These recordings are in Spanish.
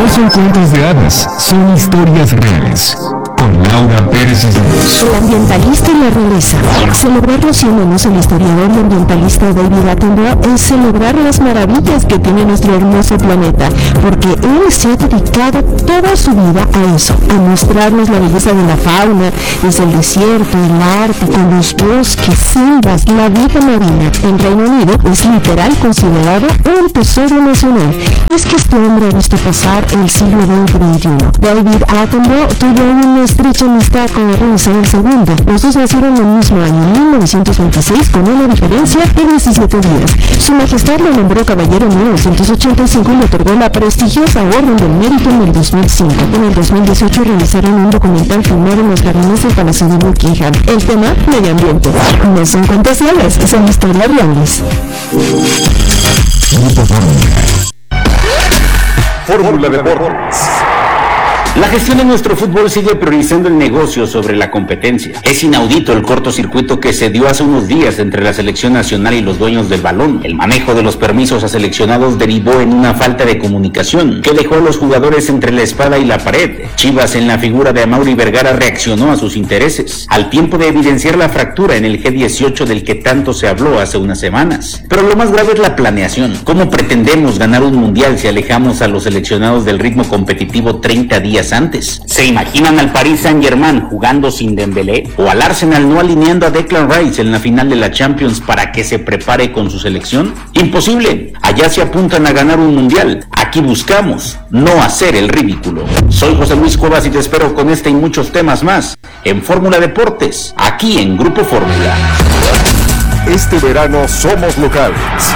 No son cuentos de hadas, son historias reales. Con Laura Pérez Islas. El ambientalista y la rareza. Celebrar los 100 años del historiador y ambientalista David Attenborough es celebrar las maravillas que tiene nuestro hermoso planeta, porque él se ha dedicado toda su vida a eso, a mostrarnos la belleza de la fauna, desde el desierto, el Ártico, los bosques, selvas, la vida marina. En Reino Unido es literal considerado un tesoro nacional. Es que este hombre ha visto pasar el siglo XXI. David Attenborough tuvo una estrecha amistad con Isabel II. Los dos nacieron en el mismo año, 1926, con una diferencia de 17 días. Su Majestad lo nombró caballero en 1985 y le otorgó la prestigiosa Orden del Mérito en el 2005. En el 2018 realizaron un documental filmado en los jardines del Palacio de Buckingham. El tema, medio ambiente. No son cuentos de hadas, son historias reales. Fórmula Deportes. La gestión de nuestro fútbol sigue priorizando el negocio sobre la competencia. Es inaudito el cortocircuito que se dio hace unos días entre la selección nacional y los dueños del balón. El manejo de los permisos a seleccionados derivó en una falta de comunicación que dejó a los jugadores entre la espada y la pared. Chivas, en la figura de Amaury Vergara, reaccionó a sus intereses, al tiempo de evidenciar la fractura en el G18 del que tanto se habló hace unas semanas. Pero lo más grave es la planeación. ¿Cómo pretendemos ganar un mundial si alejamos a los seleccionados del ritmo competitivo 30 días antes? ¿Se imaginan al Paris Saint-Germain jugando sin Dembélé? ¿O al Arsenal no alineando a Declan Rice en la final de la Champions para que se prepare con su selección? ¡Imposible! Allá se apuntan a ganar un mundial. Aquí buscamos no hacer el ridículo. Soy José Luis Cuevas y te espero con este y muchos temas más en Fórmula Deportes, aquí en Grupo Fórmula. Este verano somos locales.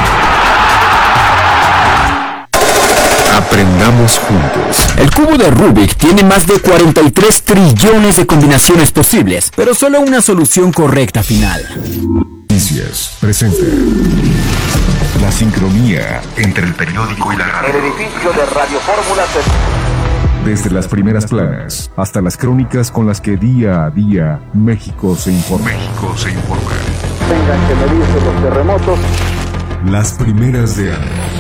Aprendamos juntos. El cubo de Rubik tiene más de 43 trillones de combinaciones posibles, pero solo una solución correcta final. Noticias presenta la sincronía entre el periódico y la radio. El edificio de Radio Fórmula Desde las primeras planas hasta las crónicas con las que día a día México se informa. Tengan que medirse los terremotos. Las primeras de año.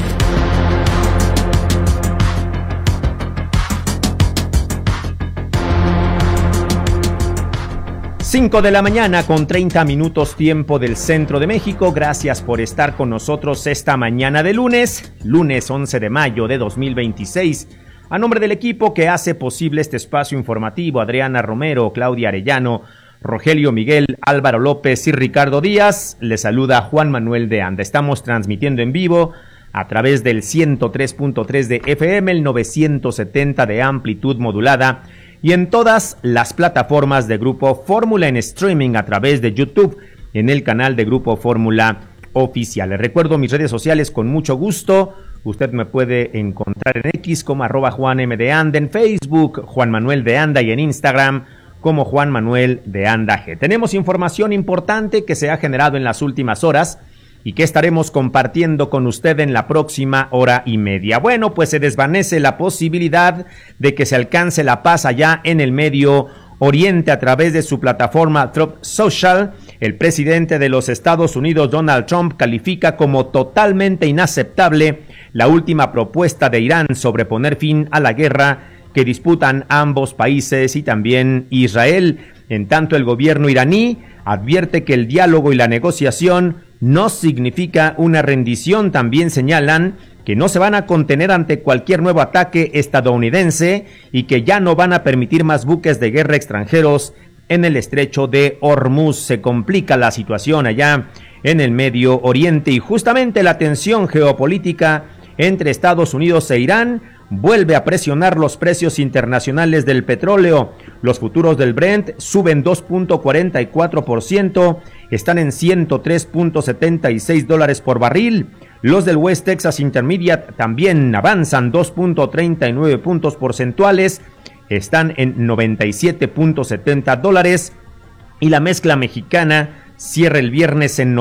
5 de la mañana con 30 minutos tiempo del centro de México. Gracias por estar con nosotros esta mañana de lunes 11 de mayo de 2026. A nombre del equipo que hace posible este espacio informativo, Adriana Romero, Claudia Arellano, Rogelio Miguel, Álvaro López y Ricardo Díaz, les saluda Juan Manuel de Anda. Estamos transmitiendo en vivo a través del 103.3 de FM, el 970 de amplitud modulada y en todas las plataformas de Grupo Fórmula en streaming a través de YouTube en el canal de Grupo Fórmula Oficial. Les recuerdo mis redes sociales con mucho gusto. Usted me puede encontrar en X como @JuanMDeAnda, en Facebook Juan Manuel de Anda y en Instagram como Juan Manuel de Anda G. Tenemos información importante que se ha generado en las últimas horas y que estaremos compartiendo con usted en la próxima hora y media. Bueno, pues se desvanece la posibilidad de que se alcance la paz allá en el Medio Oriente a través de su plataforma Truth Social. El presidente de los Estados Unidos, Donald Trump, califica como totalmente inaceptable la última propuesta de Irán sobre poner fin a la guerra que disputan ambos países y también Israel. En tanto, el gobierno iraní advierte que el diálogo y la negociación no significa una rendición. También señalan que no se van a contener ante cualquier nuevo ataque estadounidense y que ya no van a permitir más buques de guerra extranjeros en el estrecho de Hormuz. Se complica la situación allá en el Medio Oriente y justamente la tensión geopolítica entre Estados Unidos e Irán vuelve a presionar los precios internacionales del petróleo. Los futuros del Brent suben 2.44%, están en $103.76 por barril. Los del West Texas Intermediate también avanzan 2.39 puntos porcentuales, están en $97.70 y la mezcla mexicana cierra el viernes en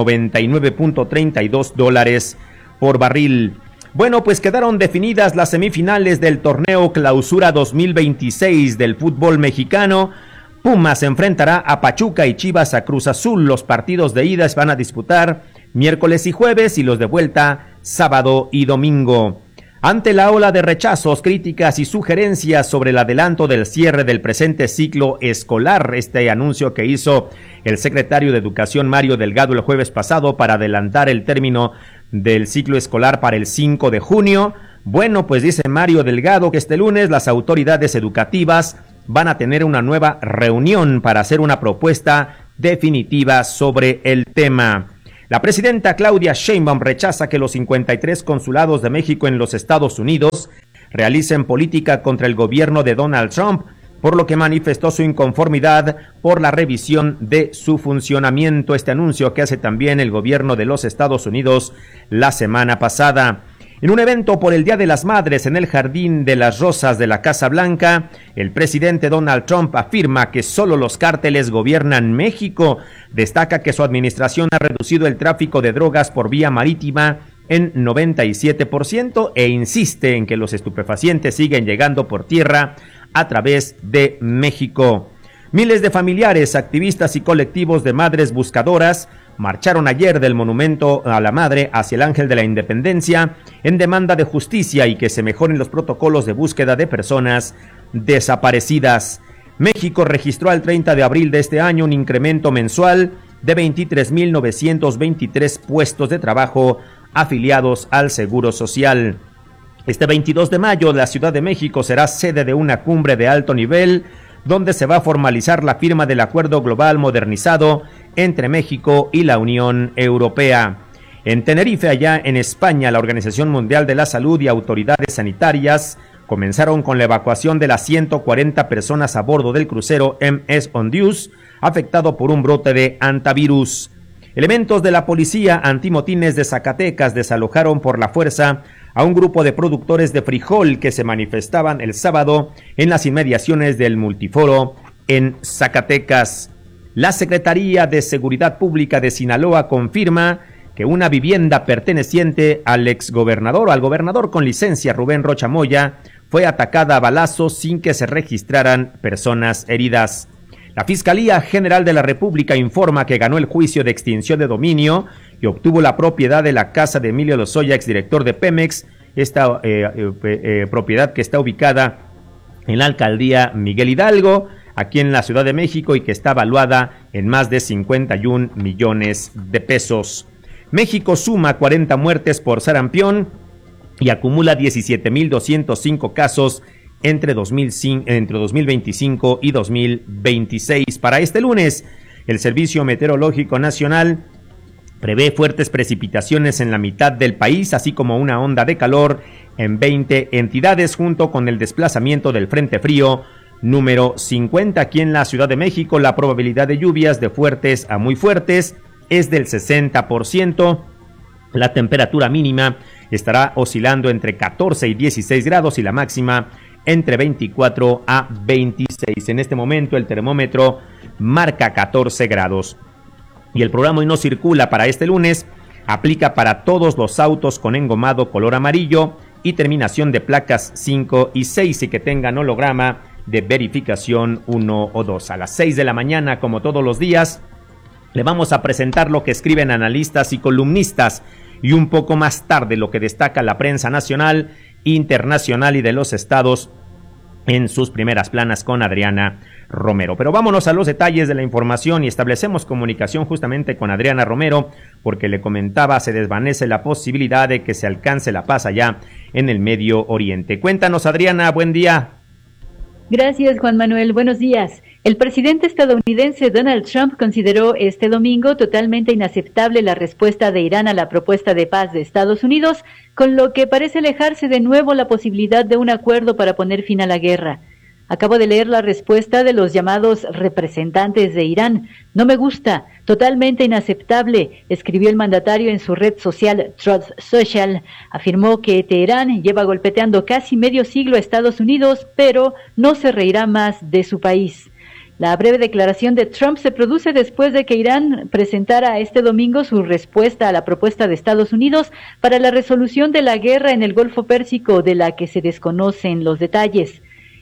$99.32 por barril. Bueno, pues quedaron definidas las semifinales del torneo Clausura 2026 del fútbol mexicano. Pumas enfrentará a Pachuca y Chivas a Cruz Azul. Los partidos de ida se van a disputar miércoles y jueves y los de vuelta sábado y domingo. Ante la ola de rechazos, críticas y sugerencias sobre el adelanto del cierre del presente ciclo escolar, este anuncio que hizo el secretario de Educación Mario Delgado el jueves pasado para adelantar el término del ciclo escolar para el 5 de junio, bueno, pues dice Mario Delgado que este lunes las autoridades educativas van a tener una nueva reunión para hacer una propuesta definitiva sobre el tema. La presidenta Claudia Sheinbaum rechaza que los 53 consulados de México en los Estados Unidos realicen política contra el gobierno de Donald Trump, por lo que manifestó su inconformidad por la revisión de su funcionamiento. Este anuncio que hace también el gobierno de los Estados Unidos la semana pasada. En un evento por el Día de las Madres en el Jardín de las Rosas de la Casa Blanca, el presidente Donald Trump afirma que solo los cárteles gobiernan México. Destaca que su administración ha reducido el tráfico de drogas por vía marítima en 97% e insiste en que los estupefacientes siguen llegando por tierra a través de México. Miles de familiares, activistas y colectivos de madres buscadoras marcharon ayer del Monumento a la Madre hacia el Ángel de la Independencia en demanda de justicia y que se mejoren los protocolos de búsqueda de personas desaparecidas. México registró al 30 de abril de este año un incremento mensual de 23.923 puestos de trabajo afiliados al Seguro Social. Este 22 de mayo, la Ciudad de México será sede de una cumbre de alto nivel donde se va a formalizar la firma del Acuerdo Global Modernizado entre México y la Unión Europea. En Tenerife, allá en España, la Organización Mundial de la Salud y autoridades sanitarias comenzaron con la evacuación de las 140 personas a bordo del crucero MS Ondius, afectado por un brote de hantavirus. Elementos de la policía antimotines de Zacatecas desalojaron por la fuerza a un grupo de productores de frijol que se manifestaban el sábado en las inmediaciones del Multiforo en Zacatecas. La Secretaría de Seguridad Pública de Sinaloa confirma que una vivienda perteneciente al exgobernador o al gobernador con licencia Rubén Rocha Moya fue atacada a balazos sin que se registraran personas heridas. La Fiscalía General de la República informa que ganó el juicio de extinción de dominio y obtuvo la propiedad de la casa de Emilio Lozoya, exdirector de Pemex, esta propiedad que está ubicada en la alcaldía Miguel Hidalgo, aquí en la Ciudad de México, y que está valuada en más de 51 millones de pesos. México suma 40 muertes por sarampión y acumula 17.205 casos entre 2025 y 2026. Para este lunes, el Servicio Meteorológico Nacional prevé fuertes precipitaciones en la mitad del país, así como una onda de calor en 20 entidades, junto con el desplazamiento del Frente Frío número 50. Aquí en la Ciudad de México, la probabilidad de lluvias de fuertes a muy fuertes es del 60%. La temperatura mínima estará oscilando entre 14 y 16 grados y la máxima entre 24 a 26. En este momento el termómetro marca 14 grados. Y el programa Hoy No Circula para este lunes aplica para todos los autos con engomado color amarillo y terminación de placas 5 y 6 y que tengan holograma de verificación 1 o 2. A las 6 de la mañana, como todos los días, le vamos a presentar lo que escriben analistas y columnistas y un poco más tarde lo que destaca la prensa nacional, internacional y de los estados en sus primeras planas con Adriana Romero. Pero vámonos a los detalles de la información y establecemos comunicación justamente con Adriana Romero, porque le comentaba, se desvanece la posibilidad de que se alcance la paz allá en el Medio Oriente. Cuéntanos, Adriana, buen día. Gracias, Juan Manuel. Buenos días. El presidente estadounidense Donald Trump consideró este domingo totalmente inaceptable la respuesta de Irán a la propuesta de paz de Estados Unidos, con lo que parece alejarse de nuevo la posibilidad de un acuerdo para poner fin a la guerra. Acabo de leer la respuesta de los llamados representantes de Irán. No me gusta, totalmente inaceptable, escribió el mandatario en su red social Truth Social. Afirmó que Teherán lleva golpeteando casi medio siglo a Estados Unidos, pero no se reirá más de su país. La breve declaración de Trump se produce después de que Irán presentara este domingo su respuesta a la propuesta de Estados Unidos para la resolución de la guerra en el Golfo Pérsico, de la que se desconocen los detalles.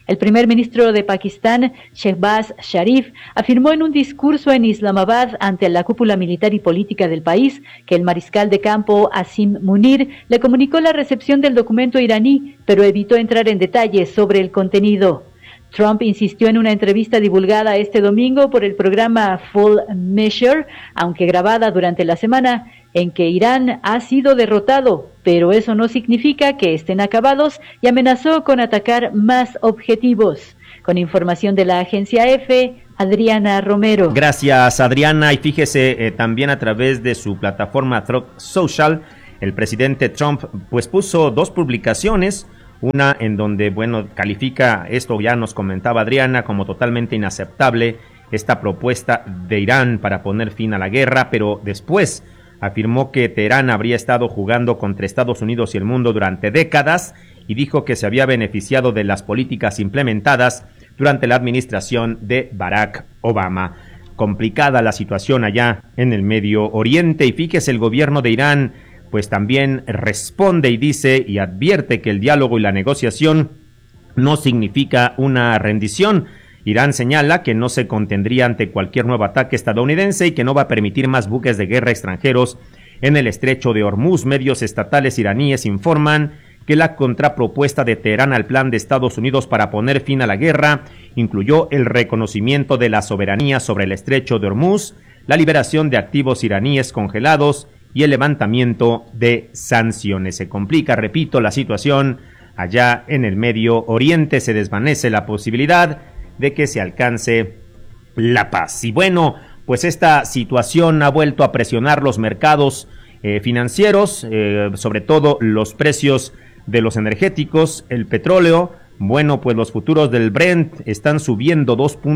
El primer ministro de Pakistán, Shehbaz Sharif, afirmó en un discurso en Islamabad ante la cúpula militar y política del país que el mariscal de campo Asim Munir le comunicó la recepción del documento iraní, pero evitó entrar en detalles sobre el contenido. Trump insistió en una entrevista divulgada este domingo por el programa Full Measure, aunque grabada durante la semana, en que Irán ha sido derrotado, pero eso no significa que estén acabados, y amenazó con atacar más objetivos. Con información de la agencia EFE, Adriana Romero. Gracias, Adriana. Y fíjese, también a través de su plataforma Truth Social, el presidente Trump pues puso dos publicaciones. Una en donde, bueno, califica, esto ya nos comentaba Adriana, como totalmente inaceptable esta propuesta de Irán para poner fin a la guerra, pero después afirmó que Teherán habría estado jugando contra Estados Unidos y el mundo durante décadas y dijo que se había beneficiado de las políticas implementadas durante la administración de Barack Obama. Complicada la situación allá en el Medio Oriente, y fíjese, el gobierno de Irán pues también responde y dice y advierte que el diálogo y la negociación no significa una rendición. Irán señala que no se contendría ante cualquier nuevo ataque estadounidense y que no va a permitir más buques de guerra extranjeros en el estrecho de Hormuz. Medios estatales iraníes informan que la contrapropuesta de Teherán al plan de Estados Unidos para poner fin a la guerra incluyó el reconocimiento de la soberanía sobre el estrecho de Hormuz, la liberación de activos iraníes congelados y el levantamiento de sanciones. Se complica, repito, la situación allá en el Medio Oriente. Se desvanece la posibilidad de que se alcance la paz. Y bueno, pues esta situación ha vuelto a presionar los mercados financieros, sobre todo los precios de los energéticos, el petróleo. Bueno, pues los futuros del Brent están subiendo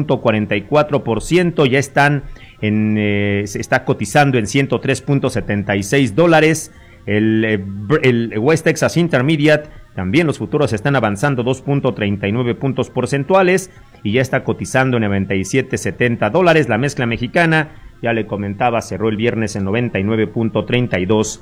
2.44%, ya están se está cotizando en $103.76. El West Texas Intermediate, también los futuros están avanzando 2.39 puntos porcentuales y ya está cotizando en $97.70. La mezcla mexicana, ya le comentaba, cerró el viernes en $99.32.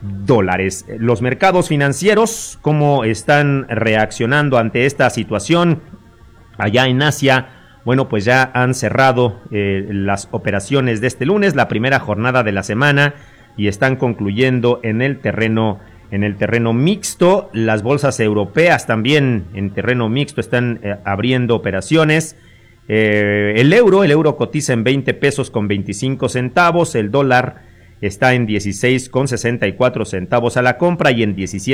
Los mercados financieros, ¿cómo están reaccionando ante esta situación? Allá en Asia, bueno, pues ya han cerrado las operaciones de este lunes, la primera jornada de la semana, y están concluyendo en el terreno mixto. Las bolsas europeas también en terreno mixto están abriendo operaciones. El euro cotiza en 20 pesos con 25 centavos, el dólar está en 16,64 centavos a la compra y en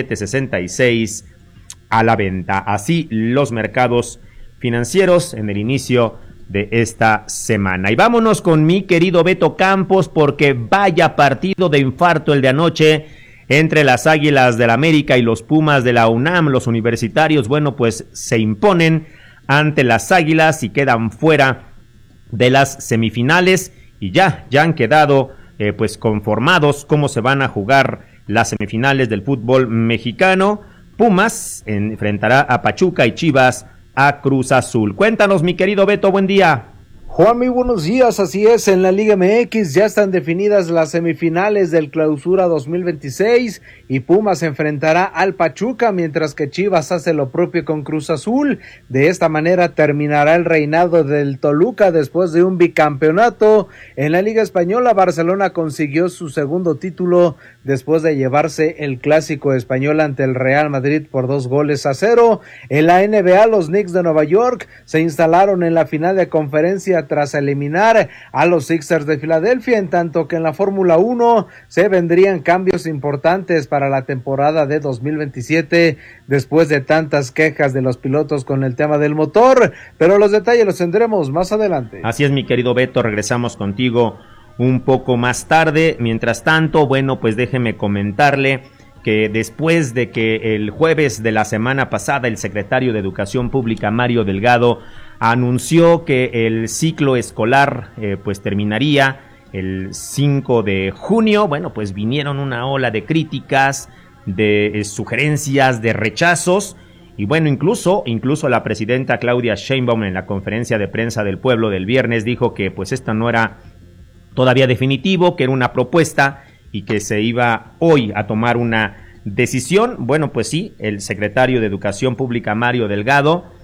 17,66 a la venta. Así los mercados financieros en el inicio de esta semana. Y vámonos con mi querido Beto Campos, porque vaya partido de infarto el de anoche entre las Águilas del América y los Pumas de la UNAM. Los universitarios, bueno, pues se imponen ante las Águilas y quedan fuera de las semifinales, y ya han quedado pues conformados cómo se van a jugar las semifinales del fútbol mexicano. Pumas enfrentará a Pachuca y Chivas a Cruz Azul. Cuéntanos, mi querido Beto, buen día. Juan, muy buenos días. Así es, en la Liga MX ya están definidas las semifinales del Clausura 2026 y Pumas enfrentará al Pachuca, mientras que Chivas hace lo propio con Cruz Azul. De esta manera terminará el reinado del Toluca después de un bicampeonato. En la Liga Española, Barcelona consiguió su segundo título después de llevarse el Clásico español ante el Real Madrid por 2-0. En la NBA, los Knicks de Nueva York se instalaron en la final de conferencia tras eliminar a los Sixers de Filadelfia, en tanto que en la Fórmula 1 se vendrían cambios importantes para la temporada de 2027 después de tantas quejas de los pilotos con el tema del motor, pero los detalles los tendremos más adelante. Así es, mi querido Beto, regresamos contigo un poco más tarde. Mientras tanto, bueno, pues déjeme comentarle que después de que el jueves de la semana pasada el secretario de Educación Pública, Mario Delgado, anunció que el ciclo escolar pues terminaría el 5 de junio, bueno, pues vinieron una ola de críticas, de sugerencias, de rechazos, y bueno, incluso la presidenta Claudia Sheinbaum en la conferencia de prensa del pueblo del viernes dijo que pues esto no era todavía definitivo, que era una propuesta y que se iba hoy a tomar una decisión. Bueno, pues sí, el secretario de Educación Pública, Mario Delgado,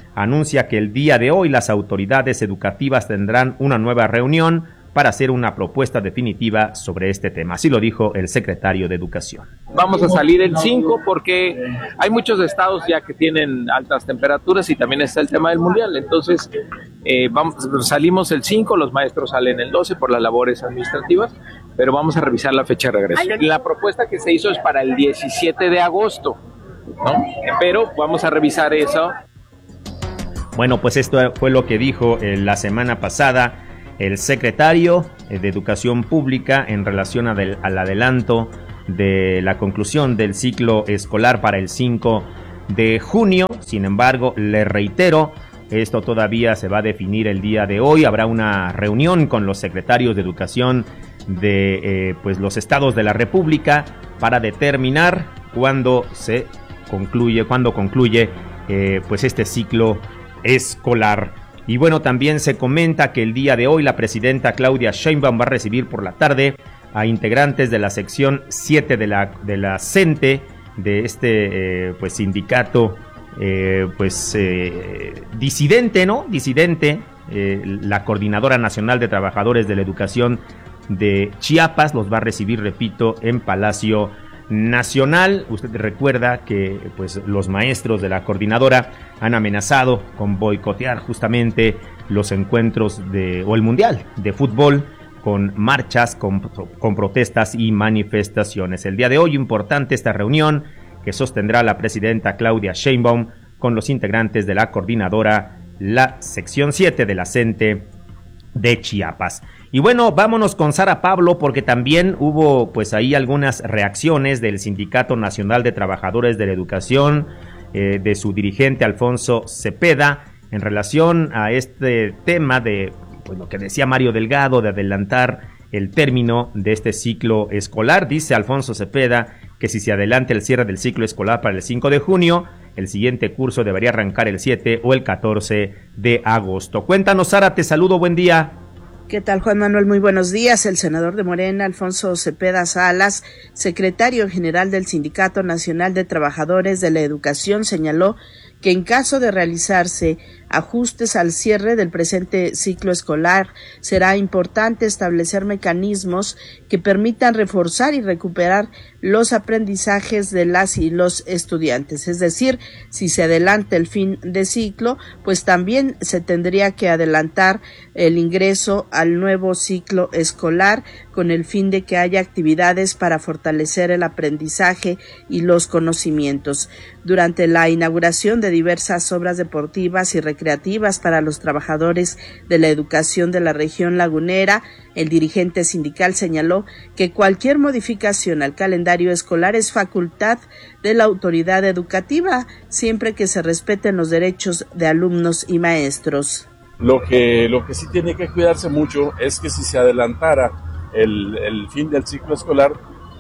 anuncia que el día de hoy las autoridades educativas tendrán una nueva reunión para hacer una propuesta definitiva sobre este tema. Así lo dijo el secretario de Educación. Vamos a salir el 5 porque hay muchos estados ya que tienen altas temperaturas y también está el tema del mundial. Entonces, salimos el 5, los maestros salen el 12 por las labores administrativas, pero vamos a revisar la fecha de regreso. La propuesta que se hizo es para el 17 de agosto, ¿no? Pero vamos a revisar eso. Bueno, pues esto fue lo que dijo la semana pasada el secretario de Educación Pública en relación al adelanto de la conclusión del ciclo escolar para el 5 de junio. Sin embargo, le reitero, esto todavía se va a definir el día de hoy. Habrá una reunión con los secretarios de Educación de pues los estados de la República para determinar cuándo concluye pues este ciclo escolar. Y bueno, también se comenta que el día de hoy la presidenta Claudia Sheinbaum va a recibir por la tarde a integrantes de la sección 7 de la CENTE, de este pues sindicato disidente, ¿no? Disidente, la Coordinadora Nacional de Trabajadores de la Educación de Chiapas. Los va a recibir, repito, en Palacio Nacional. Usted recuerda que pues los maestros de la coordinadora han amenazado con boicotear justamente los encuentros o el Mundial de Fútbol con marchas, con protestas y manifestaciones. El día de hoy, importante esta reunión que sostendrá la presidenta Claudia Sheinbaum con los integrantes de la coordinadora, la sección 7 de la CENTE de Chiapas. Y bueno, vámonos con Sara Pablo, porque también hubo pues ahí algunas reacciones del Sindicato Nacional de Trabajadores de la Educación, de su dirigente Alfonso Cepeda, en relación a este tema de pues lo que decía Mario Delgado, de adelantar el término de este ciclo escolar. Dice Alfonso Cepeda que si se adelanta el cierre del ciclo escolar para el 5 de junio, el siguiente curso debería arrancar el 7 o el 14 de agosto. Cuéntanos, Sara, te saludo, buen día. ¿Qué tal, Juan Manuel? Muy buenos días. El senador de Morena, Alfonso Cepeda Salas, secretario general del Sindicato Nacional de Trabajadores de la Educación, señaló que en caso de realizarse ajustes al cierre del presente ciclo escolar, será importante establecer mecanismos que permitan reforzar y recuperar los aprendizajes de las y los estudiantes. Es decir, si se adelanta el fin de ciclo, pues también se tendría que adelantar el ingreso al nuevo ciclo escolar con el fin de que haya actividades para fortalecer el aprendizaje y los conocimientos. Durante la inauguración de diversas obras deportivas y recreativas para los trabajadores de la educación de la región lagunera, el dirigente sindical señaló que cualquier modificación al calendario escolar es facultad de la autoridad educativa, siempre que se respeten los derechos de alumnos y maestros. Lo que sí tiene que cuidarse mucho es que si se adelantara el fin del ciclo escolar,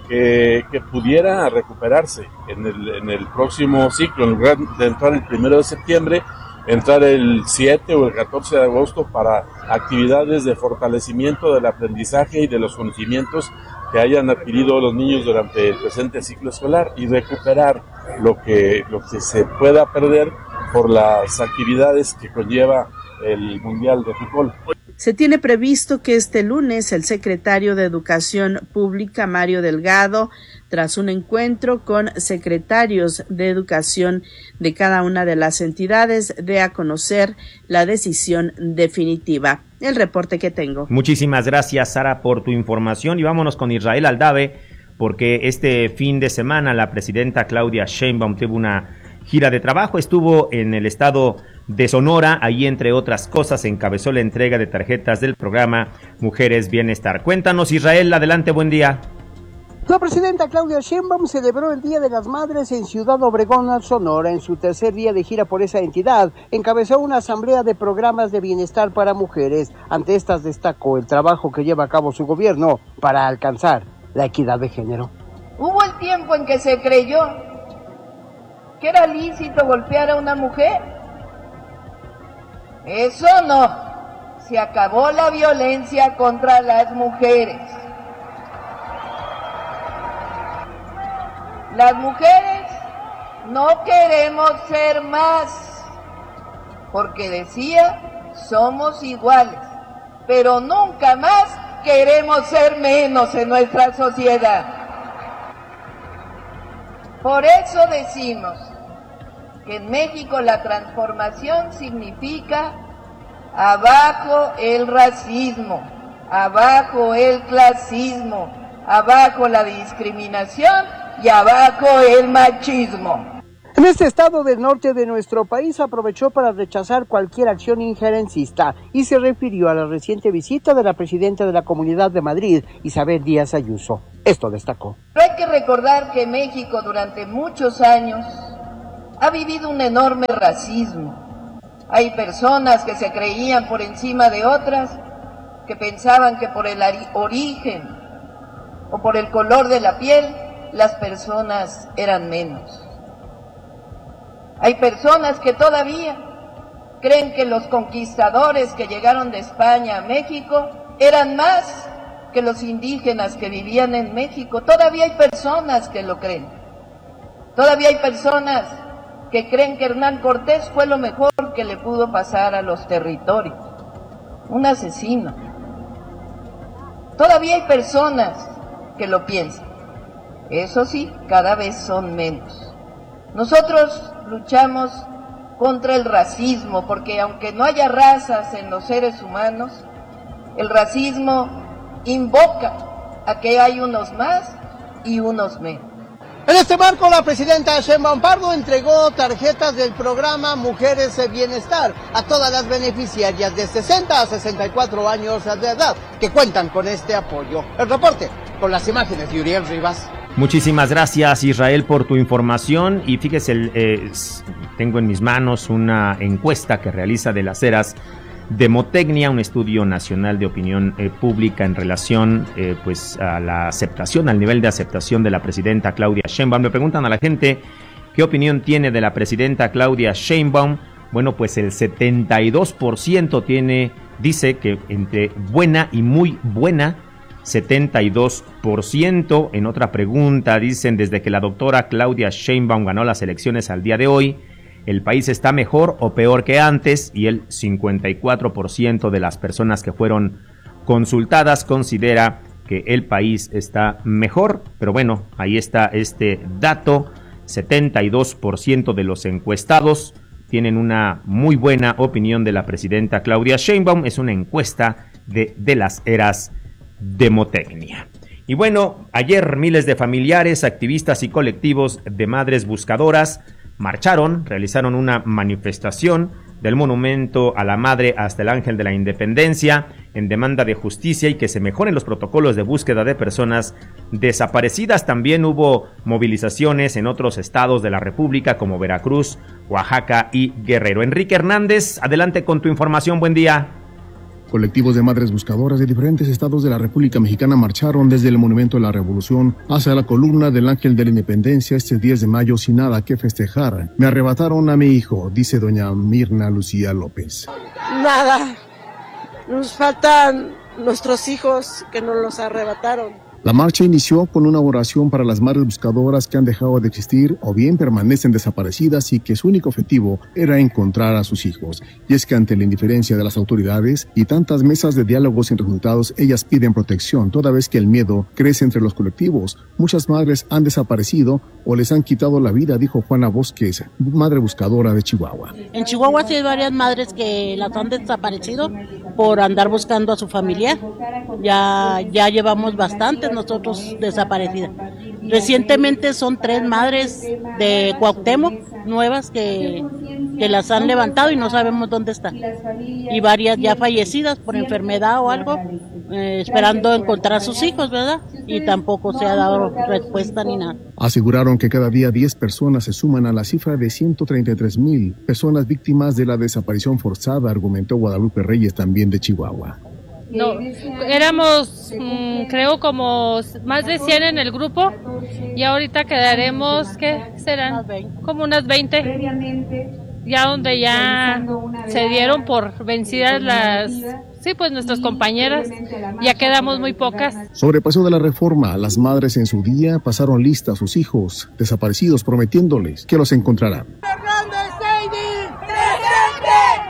que pudiera recuperarse en el próximo ciclo, en lugar de entrar el 1 de septiembre, entrar el 7 o el 14 de agosto para actividades de fortalecimiento del aprendizaje y de los conocimientos que hayan adquirido los niños durante el presente ciclo escolar y recuperar lo que se pueda perder por las actividades que conlleva el Mundial de Fútbol. Se tiene previsto que este lunes el secretario de Educación Pública, Mario Delgado, tras un encuentro con secretarios de educación de cada una de las entidades, dé a conocer la decisión definitiva. El reporte que tengo. Muchísimas gracias, Sara, por tu información, y vámonos con Israel Aldave, porque este fin de semana la presidenta Claudia Sheinbaum tuvo una gira de trabajo, estuvo en el estado de Sonora, ahí entre otras cosas encabezó la entrega de tarjetas del programa Mujeres Bienestar. Cuéntanos, Israel, adelante, buen día. La presidenta Claudia Sheinbaum celebró el Día de las Madres en Ciudad Obregón, Sonora. En su tercer día de gira por esa entidad, encabezó una asamblea de programas de bienestar para mujeres. Ante estas destacó el trabajo que lleva a cabo su gobierno para alcanzar la equidad de género. Hubo el tiempo en que se creyó que era lícito golpear a una mujer. Eso no, se acabó la violencia contra las mujeres. Las mujeres no queremos ser más porque decía, somos iguales, pero nunca más queremos ser menos en nuestra sociedad. Por eso decimos que en México la transformación significa abajo el racismo, abajo el clasismo, abajo la discriminación y abajo el machismo. En este estado del norte de nuestro país aprovechó para rechazar cualquier acción injerencista y se refirió a la reciente visita de la presidenta de la Comunidad de Madrid, Isabel Díaz Ayuso. Esto destacó. Pero hay que recordar que México durante muchos años ha vivido un enorme racismo. Hay personas que se creían por encima de otras, que pensaban que por el origen o por el color de la piel las personas eran menos. Hay personas que todavía creen que los conquistadores que llegaron de España a México eran más que los indígenas que vivían en México. Todavía hay personas que lo creen. Todavía hay personas que creen que Hernán Cortés fue lo mejor que le pudo pasar a los territorios. Un asesino. Todavía hay personas que lo piensan. Eso sí, cada vez son menos. Nosotros luchamos contra el racismo, porque aunque no haya razas en los seres humanos, el racismo invoca a que hay unos más y unos menos. En este marco, la presidenta Sheinbaum Pardo entregó tarjetas del programa Mujeres de Bienestar a todas las beneficiarias de 60 a 64 años de edad que cuentan con este apoyo. El reporte con las imágenes de Uriel Rivas. Muchísimas gracias, Israel, por tu información. Y fíjese, tengo en mis manos una encuesta que realiza de las Heras Demotecnia, un estudio nacional de opinión pública en relación pues a la aceptación, al nivel de aceptación de la presidenta Claudia Sheinbaum. Me preguntan a la gente qué opinión tiene de la presidenta Claudia Sheinbaum. Bueno, pues el 72% dice que entre buena y muy buena, 72%. En otra pregunta dicen, desde que la doctora Claudia Sheinbaum ganó las elecciones al día de hoy, ¿el país está mejor o peor que antes? Y el 54% de las personas que fueron consultadas considera que el país está mejor. Pero bueno, ahí está este dato, 72% de los encuestados tienen una muy buena opinión de la presidenta Claudia Sheinbaum. Es una encuesta de las Heras Demotecnia. Y bueno, ayer miles de familiares, activistas y colectivos de madres buscadoras realizaron una manifestación del monumento a la madre hasta el Ángel de la Independencia en demanda de justicia y que se mejoren los protocolos de búsqueda de personas desaparecidas. También hubo movilizaciones en otros estados de la República como Veracruz, Oaxaca y Guerrero. Enrique Hernández, adelante con tu información. Buen día. Colectivos de madres buscadoras de diferentes estados de la República Mexicana marcharon desde el Monumento de la Revolución hacia la columna del Ángel de la Independencia este 10 de mayo sin nada que festejar. Me arrebataron a mi hijo, dice doña Mirna Lucía López. Nada, nos faltan nuestros hijos que nos los arrebataron. La marcha inició con una oración para las madres buscadoras que han dejado de existir o bien permanecen desaparecidas y que su único objetivo era encontrar a sus hijos. Y es que ante la indiferencia de las autoridades y tantas mesas de diálogos sin resultados, ellas piden protección, toda vez que el miedo crece entre los colectivos. Muchas madres han desaparecido o les han quitado la vida, dijo Juana Bosques, madre buscadora de Chihuahua. En Chihuahua sí hay varias madres que las han desaparecido por andar buscando a su familia. Ya llevamos bastantes nosotros desaparecidas. Recientemente son 3 madres de Cuauhtémoc nuevas que las han levantado y no sabemos dónde están. Y varias ya fallecidas por enfermedad o algo, esperando encontrar a sus hijos, ¿verdad? Y tampoco se ha dado respuesta ni nada. Aseguraron que cada día 10 personas se suman a la cifra de 133,000 personas víctimas de la desaparición forzada, argumentó Guadalupe Reyes, también de Chihuahua. No, éramos creo como más de 100 en el grupo y ahorita quedaremos, ¿qué serán? Como unas 20, ya donde ya se dieron por vencidas nuestras compañeras, ya quedamos muy pocas. Sobre el paso de la reforma, las madres en su día pasaron lista a sus hijos desaparecidos prometiéndoles que los encontrarán. ¡Fernández Seidi! ¡Presente!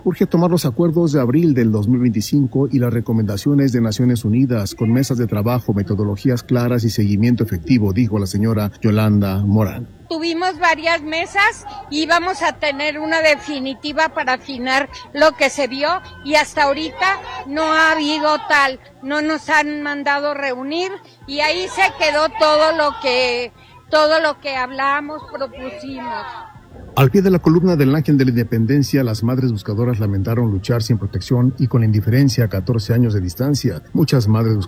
urge tomar los acuerdos de abril del 2025 y las recomendaciones de Naciones Unidas con mesas de trabajo, metodologías claras y seguimiento efectivo, dijo la señora Yolanda Morán. Tuvimos varias mesas y vamos a tener una definitiva para afinar lo que se vio y hasta ahorita no ha habido tal, no nos han mandado reunir y ahí se quedó todo lo que hablamos, propusimos. Al pie de la columna del Ángel de la Independencia, las madres buscadoras lamentaron luchar sin protección y con indiferencia a 14 años de distancia. Muchas madres